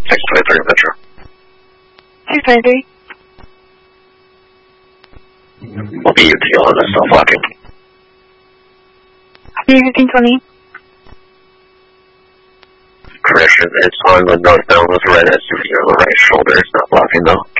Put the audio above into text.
623 Metro. 623. We'll be UT on this self-locking. Copy 1520. Correction, it's on the northbound with red SUV on the right shoulder. It's not blocking though.